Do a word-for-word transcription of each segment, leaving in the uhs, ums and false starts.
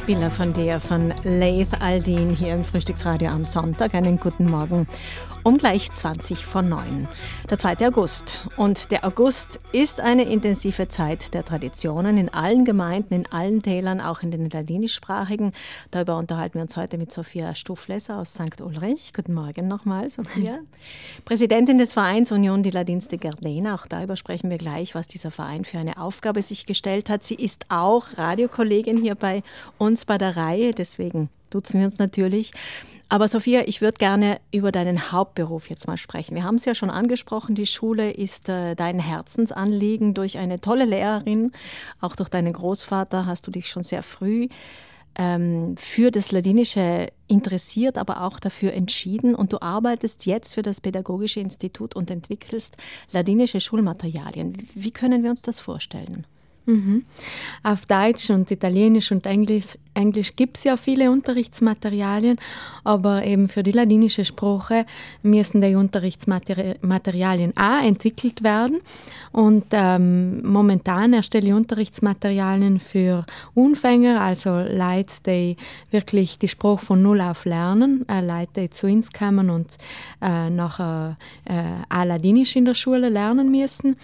Bilder von dir, von Laith Al-Deen hier im Frühstücksradio am Sonntag. Einen guten Morgen um gleich zwanzig vor neun. Der zweite August. Und der August ist eine intensive Zeit der Traditionen in allen Gemeinden, in allen Tälern, auch in den ladinischsprachigen. Darüber unterhalten wir uns heute mit Sophia Stufleser aus Sankt Ulrich. Guten Morgen nochmal, Sophia. Präsidentin des Vereins Unión de Ladins de Gardena. Auch darüber sprechen wir gleich, was dieser Verein für eine Aufgabe sich gestellt hat. Sie ist auch Radiokollegin hier bei uns bei der Reihe, deswegen duzen wir uns natürlich. Aber Sophia, ich würde gerne über deinen Hauptberuf jetzt mal sprechen. Wir haben es ja schon angesprochen, die Schule ist äh, dein Herzensanliegen. Durch eine tolle Lehrerin, auch durch deinen Großvater hast du dich schon sehr früh ähm, für das Ladinische interessiert, aber auch dafür entschieden. Und du arbeitest jetzt für das Pädagogische Institut und entwickelst ladinische Schulmaterialien. Wie können wir uns das vorstellen? Mhm. Auf Deutsch und Italienisch und Englisch, Englisch gibt es ja viele Unterrichtsmaterialien, aber eben für die ladinische Sprache müssen die Unterrichtsmaterialien auch entwickelt werden. Und ähm, momentan erstelle ich Unterrichtsmaterialien für Anfänger, also Leute, die wirklich die Sprache von Null auf lernen, äh, Leute, die zu uns kommen und äh, nachher äh, auch Ladinisch in der Schule lernen müssen.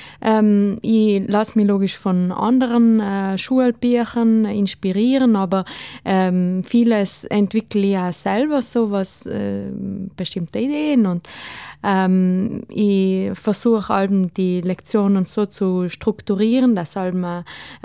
Ähm, ich lasse mich logisch von anderen äh, Schulbüchern inspirieren, aber ähm, vieles entwickle ich auch selber, so was äh, bestimmte Ideen, und ähm, ich versuche halt die Lektionen so zu strukturieren, dass halt man,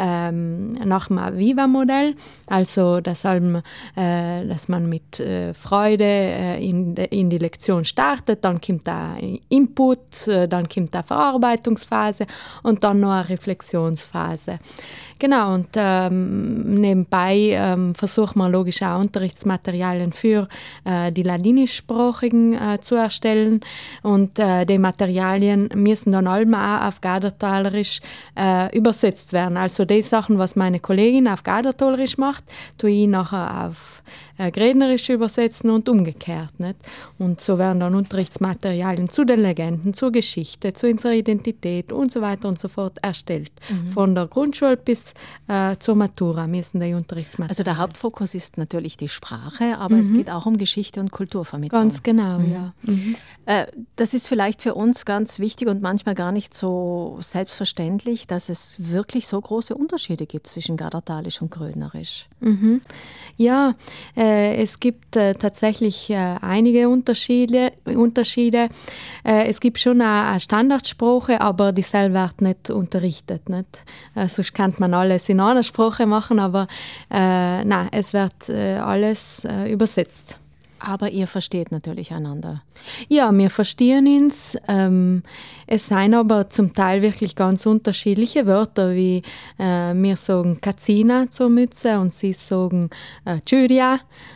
ähm, nach dem Viva-Modell, also dass, halt, äh, dass man mit äh, Freude äh, in, de, in die Lektion startet, dann kommt da Input, äh, dann kommt da Verarbeitungsphase und dann noch eine Reflexionsphase. Genau, und ähm, nebenbei ähm, versuchen wir logisch auch Unterrichtsmaterialien für äh, die ladinischsprachigen äh, zu erstellen, und äh, die Materialien müssen dann alle auch auf Gadertalerisch äh, übersetzt werden. Also die Sachen, was meine Kollegin auf Gadertalerisch macht, tue ich nachher auf äh, Grednerisch übersetzen und umgekehrt. Nicht? Und so werden dann Unterrichtsmaterialien zu den Legenden, zur Geschichte, zu unserer Identität und so weiter und so fort erstellt. Mhm. Von der Grundschule bis äh, zur Matura müssen die Unterrichtsmaterialien. Also der Hauptfokus ist natürlich die Sprache, aber mhm. es geht auch um Geschichte und Kulturvermittlung. Ganz genau, mhm. ja. Mhm. Äh, das ist vielleicht für uns ganz wichtig und manchmal gar nicht so selbstverständlich, dass es wirklich so große Unterschiede gibt zwischen Gadertalisch und Grödnerisch. Mhm. Ja, äh, es gibt äh, tatsächlich äh, einige Unterschiede. Unterschiede. Äh, es gibt schon eine, eine Standardsprache, aber die selber wird nicht unterrichtet. Nicht? Äh, sonst kann man alles in einer Sprache machen, aber äh, nein, es wird äh, alles äh, übersetzt. Aber ihr versteht natürlich einander. Ja, wir verstehen uns. Ähm, es sind aber zum Teil wirklich ganz unterschiedliche Wörter, wie äh, wir sagen Kazzina zur Mütze und sie sagen äh, Ciuria,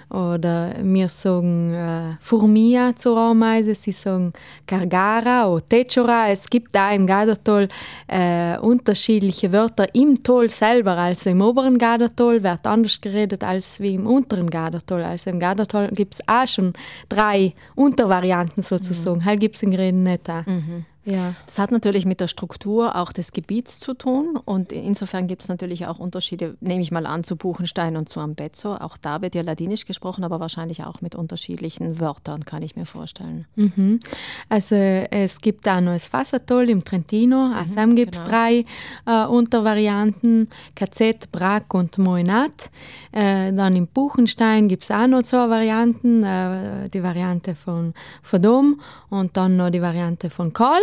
oder wir sagen äh, Furmia zur Ameise, sie sagen Cargara oder Techora. Es gibt auch im Gadertal äh, unterschiedliche Wörter im Tal selber. Also im oberen Gadertal wird anders geredet als wie im unteren Gadertal. Also im Gadertal gibt es auch schon drei Untervarianten sozusagen. Mhm. Halt gibt es in Greden nicht auch. Mhm. Ja. Das hat natürlich mit der Struktur auch des Gebiets zu tun, und insofern gibt es natürlich auch Unterschiede, nehme ich mal an, zu Buchenstein und zu Ambezzo. Auch da wird ja Ladinisch gesprochen, aber wahrscheinlich auch mit unterschiedlichen Wörtern, kann ich mir vorstellen. Mhm. Also es gibt auch noch das Fasatol im Trentino, mhm, also gibt es genau. drei äh, Untervarianten, K Z, Brac und Moenat. Äh, dann im Buchenstein gibt es auch noch zwei Varianten, äh, die Variante von Verdom und dann noch die Variante von Kol.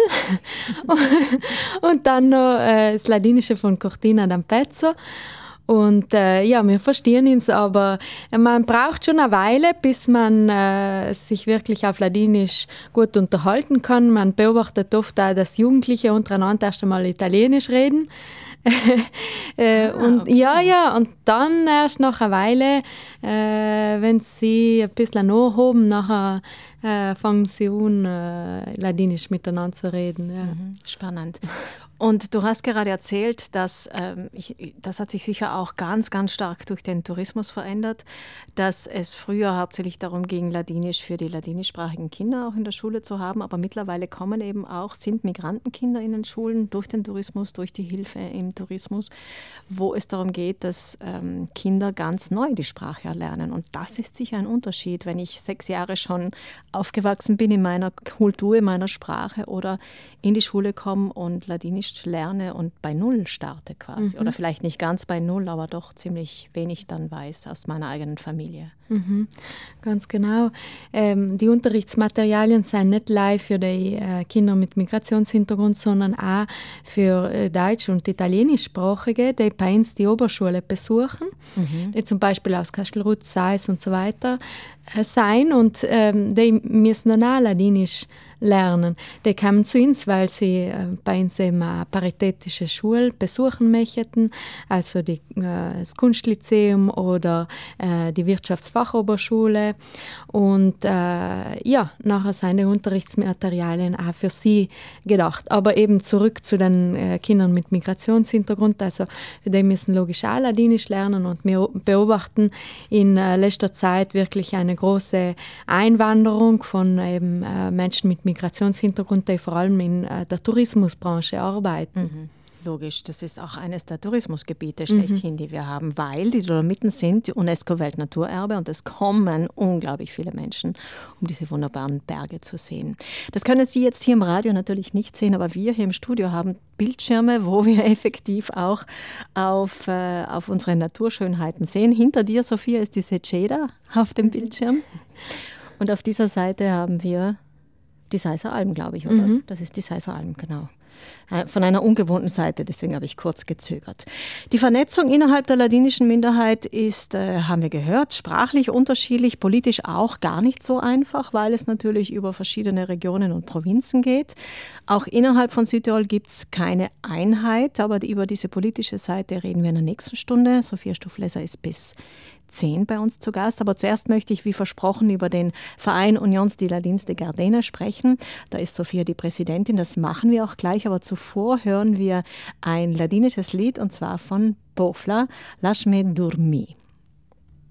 Und dann noch äh, das Ladinische von Cortina d'Ampezzo. Und äh, ja, wir verstehen uns, aber man braucht schon eine Weile, bis man äh, sich wirklich auf Ladinisch gut unterhalten kann. Man beobachtet oft auch, dass Jugendliche untereinander erst einmal Italienisch reden. äh, ah, und okay. ja, ja, und dann erst nach einer Weile, äh, wenn sie ein bisschen nachhoben, nachher äh, fangen sie an, äh, Ladinisch miteinander zu reden. Ja. Mhm, spannend. Und du hast gerade erzählt, dass ähm, ich, das hat sich sicher auch ganz, ganz stark durch den Tourismus verändert, dass es früher hauptsächlich darum ging, Ladinisch für die ladinischsprachigen Kinder auch in der Schule zu haben, aber mittlerweile kommen eben auch, sind Migrantenkinder in den Schulen durch den Tourismus, durch die Hilfe im Tourismus, wo es darum geht, dass ähm, Kinder ganz neu die Sprache erlernen. Und das ist sicher ein Unterschied, wenn ich sechs Jahre schon aufgewachsen bin in meiner Kultur, in meiner Sprache oder in die Schule komme und Ladinisch lerne und bei Null starte quasi. Mhm. Oder vielleicht nicht ganz bei Null, aber doch ziemlich wenig dann weiß aus meiner eigenen Familie. Mhm. Ganz genau. Ähm, die Unterrichtsmaterialien sind nicht live für die äh, Kinder mit Migrationshintergrund, sondern auch für äh, Deutsch- und Italienischsprachige, die bei uns die Oberschule besuchen, mhm. die zum Beispiel aus Kastelruth, Seis und so weiter äh, sein und ähm, die müssen dann auch Ladinisch lernen. Die kamen zu uns, weil sie äh, bei uns eben eine paritätische Schule besuchen möchten, also die, äh, das Kunstlyzeum oder äh, die Wirtschaftsfachoberschule. Und äh, ja, nachher sind die Unterrichtsmaterialien auch für sie gedacht. Aber eben zurück zu den äh, Kindern mit Migrationshintergrund, also die müssen logisch auch Ladinisch lernen und wir beobachten in äh, letzter Zeit wirklich eine große Einwanderung von eben äh, Menschen mit Migrationshintergrund, die vor allem in äh, der Tourismusbranche arbeiten. Mhm. Logisch, das ist auch eines der Tourismusgebiete schlechthin, mhm. die wir haben, weil die Dolomiten sind die UNESCO-Weltnaturerbe und es kommen unglaublich viele Menschen, um diese wunderbaren Berge zu sehen. Das können Sie jetzt hier im Radio natürlich nicht sehen, aber wir hier im Studio haben Bildschirme, wo wir effektiv auch auf, äh, auf unsere Naturschönheiten sehen. Hinter dir, Sophia, ist die Seceda auf dem Bildschirm und auf dieser Seite haben wir die Seiser Alm, glaube ich, oder? Mhm. Das ist die Seiser Alm, genau. Von einer ungewohnten Seite, deswegen habe ich kurz gezögert. Die Vernetzung innerhalb der ladinischen Minderheit ist, äh, haben wir gehört, sprachlich unterschiedlich, politisch auch gar nicht so einfach, weil es natürlich über verschiedene Regionen und Provinzen geht. Auch innerhalb von Südtirol gibt es keine Einheit, aber über diese politische Seite reden wir in der nächsten Stunde. Sophia Stuffleser ist bis zehn bei uns zu Gast. Aber zuerst möchte ich, wie versprochen, über den Verein Unions de Ladins de Gardena sprechen. Da ist Sophia die Präsidentin, das machen wir auch gleich. Aber zuvor hören wir ein ladinisches Lied, und zwar von Bofla, Lasciami dormire.